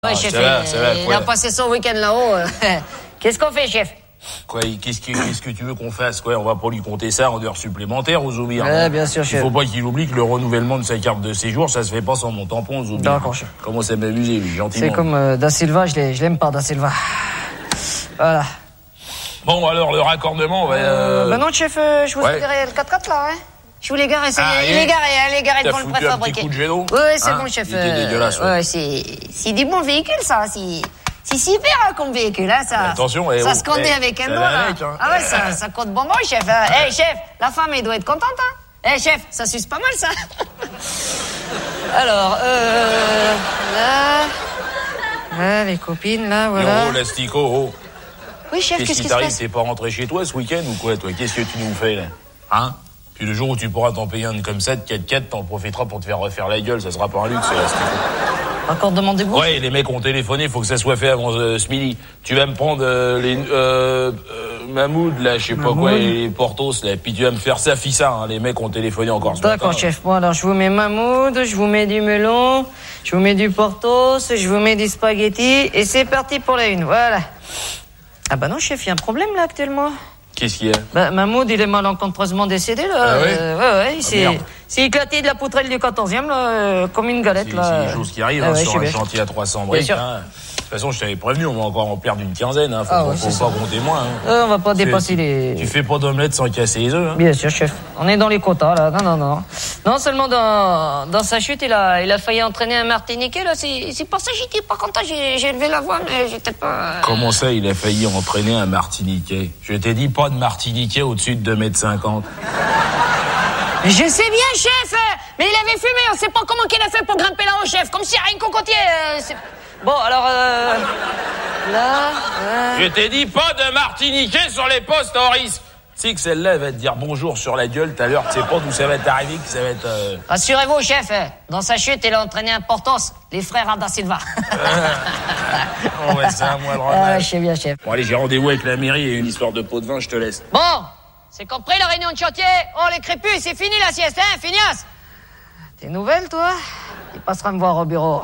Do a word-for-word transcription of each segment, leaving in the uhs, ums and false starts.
Ouais, ah, chef, ça va, il, ça va, il quoi. a passé son week-end là-haut. Qu'est-ce qu'on fait, chef? Quoi, qu'est-ce que, qu'est-ce que tu veux qu'on fasse, quoi? On va pas lui compter ça en heures supplémentaires aux Zoubir. Ouais, bien sûr, chef. Il faut pas qu'il oublie que le renouvellement de sa carte de séjour, ça se fait pas sans mon tampon aux Zoubir. D'accord, chef. Comment ça m'amuser, lui, gentiment. C'est comme euh, Da Silva, je l'ai- je l'aime pas, Da Silva. Voilà. Bon, alors, le raccordement, on va... Euh, Euh... bah non, chef, euh, je vous Ouais. ai garé le quatre quatre là, ouais. Je vous l'ai garé, ça y Ah, est, et il est garé, hein, il est garé T'as devant le foutu un petit préfabriqué. coup de gélo Ouais, ouais, c'est Hein bon, chef. Il était dégueulasse, ouais. ouais, c'est, c'est du bon véhicule, ça. C'est, c'est super hein, comme véhicule, hein, ça. Mais attention, eh, ça oh, se conduit eh, avec un ça doigt, va là. avec, hein. Ah ouais, ça, ça compte bonbon, chef. Hein. Eh, chef, la femme, elle doit être contente, hein. Eh, chef, ça suce pas mal, ça. Alors, euh, là, là, les copines, là, voilà. Oh, l'astico, oh. Oui, chef, Qu'est-ce qu'est-ce qui qui se t'arrive? passe? T'es pas rentré chez toi ce week-end ou quoi, toi? Qu'est-ce que tu nous fais, là? Hein? Puis le jour où tu pourras t'en payer un comme ça, de quatre quatre, t'en profiteras pour te faire refaire la gueule. Ça sera pas un luxe, l'astico. Encore demander vous? Ouais, les mecs ont téléphoné, faut que ça soit fait avant euh, ce midi. Tu vas me prendre euh, les euh, euh, Mahmoud, là, je sais pas quoi, et les Portos, là. Puis tu vas me faire ça, fissa, hein. Les mecs ont téléphoné encore ce matin. D'accord, chef. Bon, alors, je vous mets Mahmoud, je vous mets du melon, je vous mets du Portos, je vous mets du spaghetti, et c'est parti pour la une, voilà. Ah bah non, chef, il y a un problème, là, actuellement. Qu'est-ce qu'il y a? Bah, Mahmoud, il est malencontreusement décédé, là. Ah ouais Euh, ouais, ouais, il s'est, merde. s'est éclaté de la poutrelle du quatorzième, là, euh, comme une galette, C'est là. c'est des choses qui arrivent, Ah hein, ouais, je sur sais un bien. chantier à trois cents Bien briques, sûr. hein. De toute façon, je t'avais prévenu, on va encore en perdre une quinzaine, hein. Faut, Ah pas- ouais, faut c'est pas ça. compter moins, hein. Euh, on va pas Tu fais- dépasser les... Tu fais pas d'omelette sans casser les œufs, hein. Bien sûr, chef. On est dans les quotas, là. Non, non, non. Non seulement dans, dans sa chute, il a, il a failli entraîner un Martiniquais, là. C'est, c'est pour ça que j'étais pas content. J'ai, j'ai élevé la voix, mais j'étais pas... Comment ça, il a failli entraîner un Martiniquais? Je t'ai dit pas de Martiniquais au-dessus de deux mètres cinquante. Je sais bien, chef. Mais il avait fumé. On sait pas comment qu'il a fait pour grimper là-haut, chef. Comme si rien cocotier. Euh, c'est... Bon, alors... Euh, là... Je t'ai dit pas de Martiniquais sur les postes, Horace. Tu sais que celle-là, elle va te dire bonjour sur la gueule tout à l'heure. Tu sais pas d'où ça va t'arriver, que ça va être... Euh... Rassurez-vous, chef. Dans sa chute, il a entraîné un Portos. Les frères Ada Silva. Oh ouais, c'est à moi le Ah, remède. je sais bien, chef. Bon allez, j'ai rendez-vous avec la mairie et une histoire de pot de vin, je te laisse. Bon, c'est compris la réunion de chantier. Oh, les crépus, c'est fini la sieste, hein, Finias? T'es nouvelle, toi? Il passera me voir au bureau.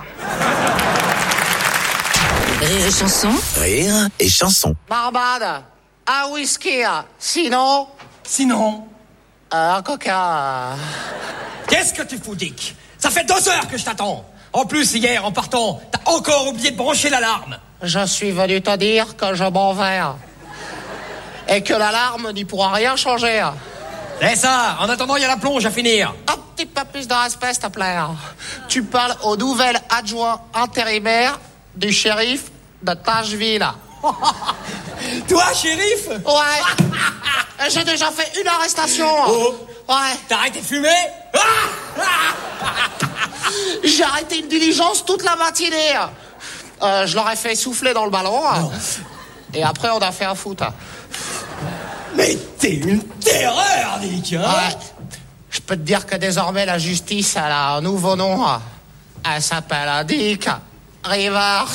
Rire et chanson. Rire et chanson. Barbade, un whisky, sinon, Sinon, euh, un coca. qu'est-ce que tu fous, Dick? Ça fait deux heures que je t'attends. En plus, hier, en partant, t'as encore oublié de brancher l'alarme. Je suis venu te dire que je m'en vais. Et que l'alarme n'y pourra rien changer. C'est ça, en attendant, il y a la plonge à finir. Un petit peu plus de respect, s'il te plaît. Tu parles au nouvel adjoint intérimaire du shérif de Tashville. Toi, shérif? Ouais. J'ai déjà fait une arrestation. Oh. Ouais. T'as arrêté de fumer? J'ai arrêté une diligence toute la matinée. Euh, je leur ai fait souffler dans le ballon. Et après, on a fait un foot. Mais t'es une terreur, Dick, hein? Ouais. Je peux te dire que désormais, la justice, elle a un nouveau nom. Elle s'appelle Dick Rivers.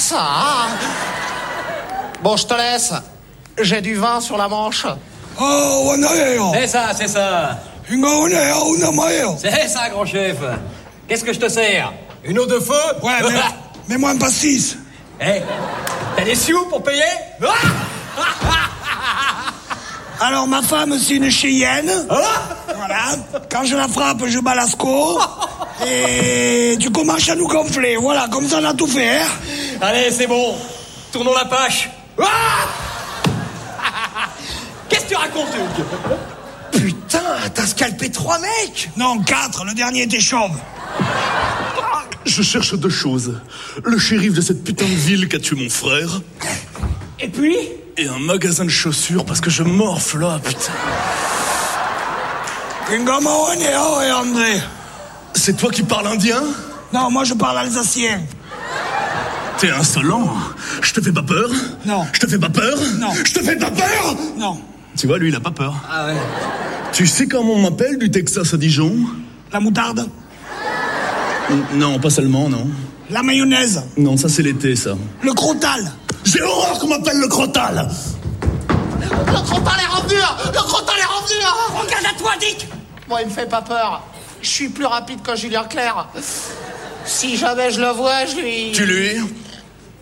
Bon, je te laisse. J'ai du vin sur la manche. Oh, Wanaeo! C'est ça, c'est ça. Ingaoneo, Unamaeo! C'est ça, grand chef. Qu'est-ce que je te sers? Une eau de feu? Ouais, mais mets-moi un pastis. Eh, t'as des sioux pour payer? Alors, ma femme, c'est une Cheyenne. Ah. Voilà. Quand je la frappe, je bats l'asco. Et tu commences à nous gonfler. Voilà, comme ça, on a tout fait, hein? Allez, c'est bon. Tournons la page. Qu'est-ce que tu racontes, Hugues? Putain, t'as scalpé trois mecs? Non, quatre. Le dernier était chauve. Je cherche deux choses. Le shérif de cette putain de ville qui a tué mon frère. Et puis? Et un magasin de chaussures parce que je morfle là, putain. Ingaoneo et André. C'est toi qui parles indien? Non, moi, je parle alsacien. T'es insolent. Je te fais pas peur? Non. Je te fais pas peur? Non. Je te fais pas peur? Non. Tu vois, lui, il a pas peur. Ah ouais. Tu sais comment on m'appelle du Texas à Dijon? La moutarde. N- Non, pas seulement, non. La mayonnaise. Non, ça c'est l'été, ça. Le crotal. J'ai horreur qu'on m'appelle le crotal. Le crottal est revenu. Le crottal est revenu. Regarde à toi, Dick. Moi, il me fait pas peur. Je suis plus rapide que Julien Clerc. Si jamais je le vois, je lui... Tu lui?